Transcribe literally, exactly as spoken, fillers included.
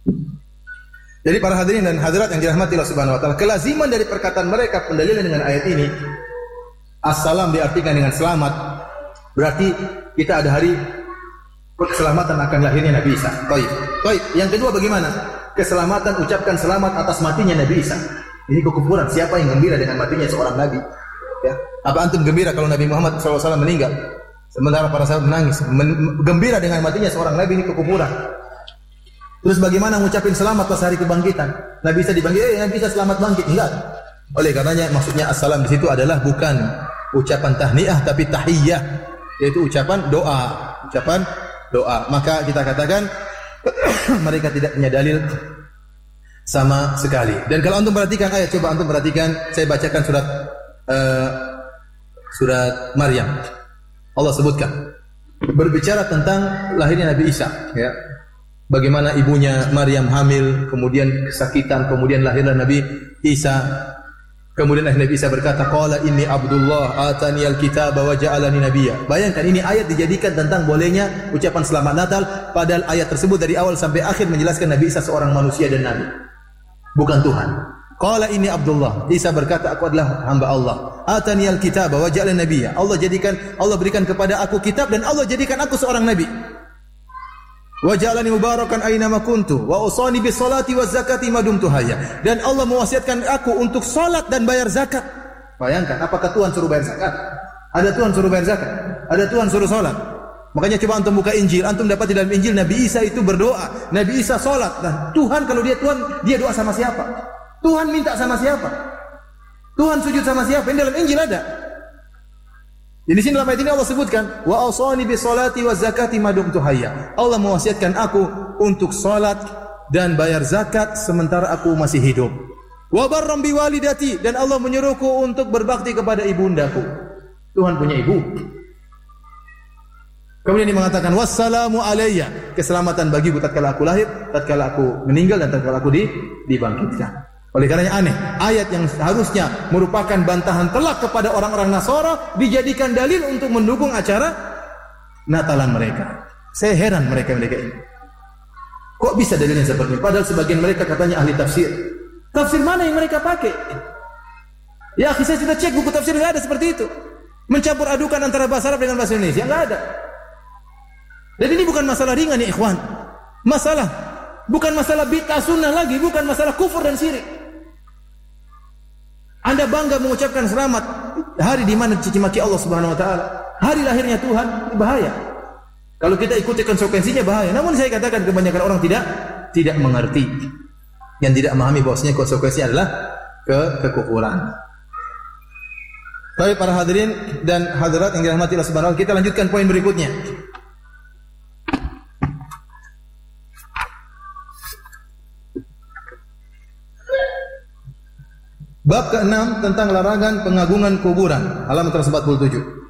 Jadi para hadirin dan hadirat yang dirahmati Allah Subhanahu wa taala, kelaziman dari perkataan mereka pendalilan dengan ayat ini, assalam diartikan dengan selamat, berarti kita ada hari keselamatan akan lahirnya Nabi Isa. Baik. Baik. Yang kedua bagaimana? Keselamatan ucapkan selamat atas matinya Nabi Isa. Ini kekufuran. Siapa yang gembira dengan matinya seorang nabi? Ya. Apa antum gembira kalau Nabi Muhammad shallallahu alaihi wasallam meninggal? Sementara para sahabat menangis. Men- gembira dengan matinya seorang nabi, ini kekufuran. Terus bagaimana mengucapin selamat pas hari kebangkitan? Nabi Isa dibangkit, eh Nabi Isa selamat bangkit. Enggak. Oleh karenanya maksudnya assalam di situ adalah bukan ucapan tahniah tapi tahiyyah, yaitu ucapan doa, ucapan doa. Maka kita katakan mereka tidak punya dalil sama sekali. Dan kalau antum perhatikan ayat, coba antum perhatikan, saya bacakan surat uh, surat Maryam. Allah sebutkan berbicara tentang lahirnya Nabi Isa, ya. Bagaimana ibunya Maryam hamil, kemudian kesakitan, kemudian lahirlah Nabi Isa. Kemudian Nabi Isa berkata, "Qala inni Abdullah atani al-kitaba wa ja'alani nabiyya." Bayangkan ini ayat dijadikan tentang bolehnya ucapan selamat Natal, padahal ayat tersebut dari awal sampai akhir menjelaskan Nabi Isa seorang manusia dan nabi, bukan Tuhan. Qala inni Abdullah. Isa berkata, aku adalah hamba Allah. Atani al-kitaba wa ja'alani nabiyya. Allah jadikan, Allah berikan kepada aku kitab dan Allah jadikan aku seorang nabi. Wa ja'alani mubarakan aina ma kuntu wa usani bis salati waz zakati ma dumtu hayya. Dan Allah mewasiatkan aku untuk salat dan bayar zakat. Bayangkan, apakah Tuhan suruh bayar zakat? Ada Tuhan suruh bayar zakat? Ada Tuhan suruh salat? Makanya coba antum buka Injil, antum dapat di dalam Injil Nabi Isa itu berdoa, Nabi Isa salat. Nah, Tuhan kalau dia Tuhan, dia doa sama siapa? Tuhan minta sama siapa? Tuhan sujud sama siapa? Ini dalam Injil ada. Di sini dalam ayat ini Allah sebutkan, wa awsani bis salati waz zakati ma dumtu hayya. Allah mewasiatkan aku untuk salat dan bayar zakat sementara aku masih hidup. Wa barram bi walidati, dan Allah menyuruhku untuk berbakti kepada ibundaku. Tuhan punya ibu. Kemudian dia mengatakan wassalamu alayya, keselamatan bagiku tatkala aku lahir, tatkala aku meninggal dan tatkala aku di, dibangkitkan. Oleh karenanya aneh, ayat yang harusnya merupakan bantahan telak kepada orang-orang Nasara dijadikan dalil untuk mendukung acara Natalan mereka. Saya heran mereka-mereka ini. Kok bisa dalilnya seperti ini? Padahal sebagian mereka katanya ahli tafsir. Tafsir mana yang mereka pakai? Ya, saya sudah cek buku tafsir, enggak ada seperti itu. Mencampur adukan antara bahasa Arab dengan bahasa Indonesia, enggak ada. Dan ini bukan masalah ringan ya ikhwan. Masalah bukan masalah bid'ah sunnah lagi, bukan masalah kufur dan syirik. Anda bangga mengucapkan selamat hari di mana dicaci maki Allah Subhanahu wa taala, hari lahirnya Tuhan, itu bahaya. Kalau kita ikuti konsekuensinya bahaya. Namun saya katakan kebanyakan orang tidak tidak mengerti, yang tidak memahami bahwasanya konsekuensinya adalah ke kekufuran. Baik para hadirin dan hadirat yang dirahmati Allah Subhanahu wa taala, kita lanjutkan poin berikutnya. Bab keenam tentang larangan pengagungan kuburan, halaman seratus empat puluh tujuh.